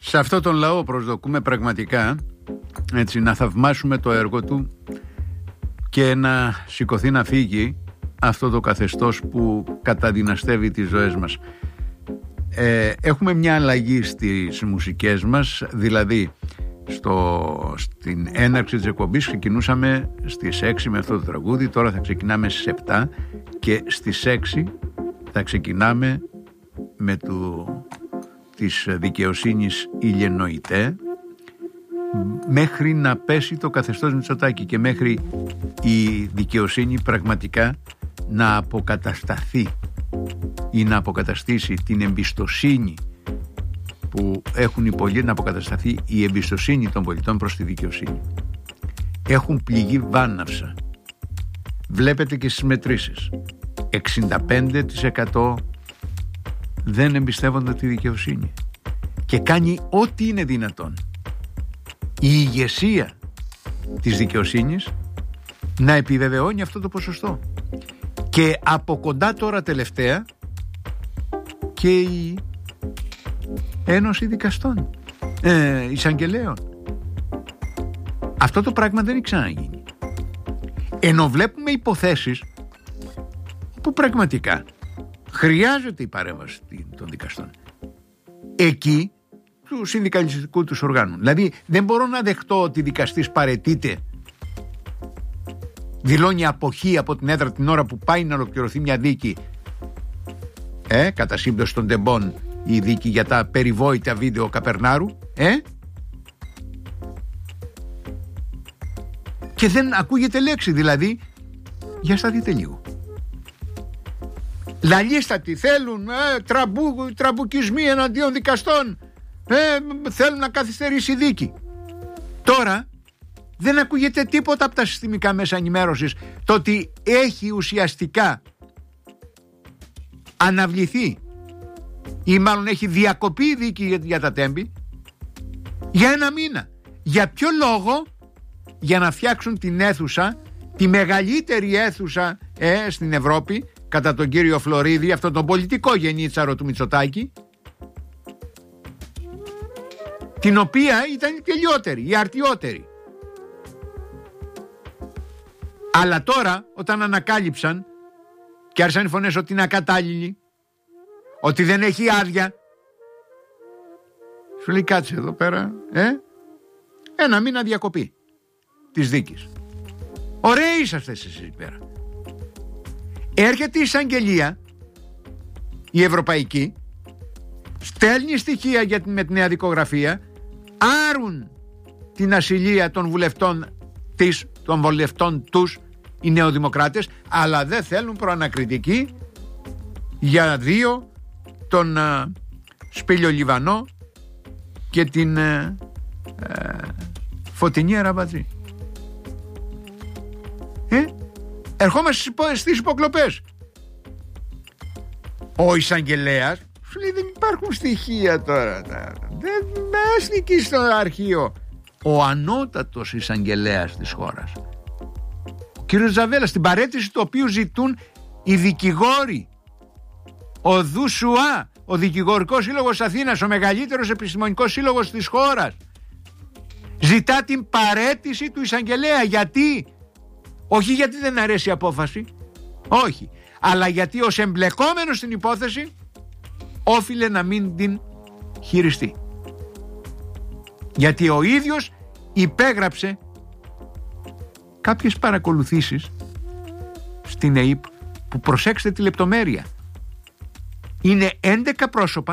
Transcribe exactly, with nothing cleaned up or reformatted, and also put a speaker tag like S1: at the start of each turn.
S1: Σε αυτό τον λαό προσδοκούμε πραγματικά, έτσι, να θαυμάσουμε το έργο του και να σηκωθεί να φύγει αυτό το καθεστώς που καταδυναστεύει τις ζωές μας. Ε, έχουμε μια αλλαγή στις μουσικές μας, δηλαδή στο, στην έναρξη της εκπομπής ξεκινούσαμε στις έξι με αυτό το τραγούδι, τώρα θα ξεκινάμε στις επτά και στις έξι θα ξεκινάμε με το της δικαιοσύνης ηλιενοητέ, μέχρι να πέσει το καθεστώς Μητσοτάκη και μέχρι η δικαιοσύνη πραγματικά να αποκατασταθεί ή να αποκαταστήσει την εμπιστοσύνη που έχουν οι πολίτες, να αποκατασταθεί η εμπιστοσύνη των πολιτών προς τη δικαιοσύνη. Έχουν πληγεί βάναυσα. Βλέπετε και στις μετρήσεις, εξήντα πέντε τοις εκατό δεν εμπιστεύονται τη δικαιοσύνη και κάνει ό,τι είναι δυνατόν η ηγεσία της δικαιοσύνης να επιβεβαιώνει αυτό το ποσοστό. Και από κοντά τώρα τελευταία και η Ένωση Δικαστών, ε, εισαγγελέων. Αυτό το πράγμα δεν έχει ξαναγίνει. Ενώ βλέπουμε υποθέσεις που πραγματικά χρειάζεται η παρέμβαση των δικαστών. Εκεί του συνδικαλιστικού τους οργάνου. Δηλαδή δεν μπορώ να δεχτώ ότι δικαστής παραιτείται, δηλώνει αποχή από την έδρα την ώρα που πάει να ολοκληρωθεί μια δίκη, ε, κατά σύμπτωση των τεμπών, η δίκη για τα περιβόητα βίντεο Καπερνάρου, ε, και δεν ακούγεται λέξη. Δηλαδή, για σταθείτε λίγο. Λαλίστατοι θέλουν, ε, τραμπου, τραμπουκισμοί εναντίον δικαστών, ε, θέλουν να καθυστερήσει η δίκη. Τώρα δεν ακούγεται τίποτα από τα συστημικά μέσα ενημέρωσης το ότι έχει ουσιαστικά αναβληθεί ή μάλλον έχει διακοπεί η δίκη για, για τα τέμπη για ένα μήνα. Για ποιο λόγο? Για να φτιάξουν την αίθουσα, τη μεγαλύτερη αίθουσα ε, στην Ευρώπη, κατά τον κύριο Φλωρίδη, αυτόν τον πολιτικό γενίτσαρο του Μητσοτάκη, την οποία ήταν η τελειότερη, η αρτιότερη. Αλλά τώρα όταν ανακάλυψαν και άρχισαν οι φωνές ότι είναι ακατάλληλη, ότι δεν έχει άδεια, σου λέει κάτσε εδώ πέρα, ε, ένα μήνα διακοπή της δίκης. Ωραίοι είσαστε εσείς εκεί πέρα. Έρχεται η εισαγγελία, η ευρωπαϊκή, στέλνει στοιχεία για, με τη νέα δικογραφία, άρουν την ασυλία των βουλευτών της, των βουλευτών τους, οι νεοδημοκράτες, αλλά δεν θέλουν προανακριτική για δύο, τον uh, Σπήλιο Λιβανό και την uh, uh, Φωτεινή Αραμπατζή. Ε, ερχόμαστε στις υποκλοπές. Ο εισαγγελέας σου λέει δεν υπάρχουν στοιχεία τώρα, δεν μας νικεί στο αρχείο. Ο ανώτατος εισαγγελέας της χώρας, ο κύριος Ζαβέλας, την παραίτηση του οποίου ζητούν οι δικηγόροι, ο ΔΟΥΣΟΑ, ο Δικηγορικός Σύλλογος Αθήνας, ο μεγαλύτερος επιστημονικός σύλλογος της χώρας, ζητά την παραίτηση του εισαγγελέα. Γιατί? Όχι γιατί δεν αρέσει η απόφαση, όχι, αλλά γιατί ως εμπλεκόμενος στην υπόθεση όφιλε να μην την χειριστεί. Γιατί ο ίδιος υπέγραψε κάποιες παρακολουθήσεις στην ΕΥΠ που, προσέξτε τη λεπτομέρεια, είναι έντεκα πρόσωπα